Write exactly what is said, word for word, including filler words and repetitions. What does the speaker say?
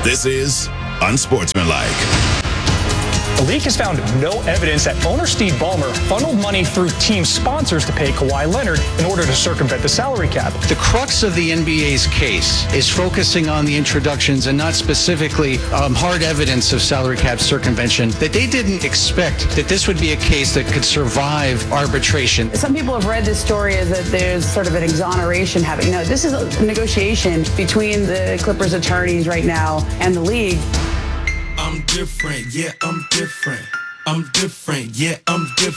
This is Unsportsmanlike. The league has found no evidence that owner Steve Ballmer funneled money through team sponsors to pay Kawhi Leonard in order to circumvent the salary cap. The crux of the N B A's case is focusing on the introductions and not specifically um, hard evidence of salary cap circumvention, that they didn't expect that this would be a case that could survive arbitration. Some people have read this story as that there's sort of an exoneration happening. No, this is a negotiation between the Clippers attorneys right now and the league. I'm different, yeah, I'm different. I'm different, yeah, I'm different.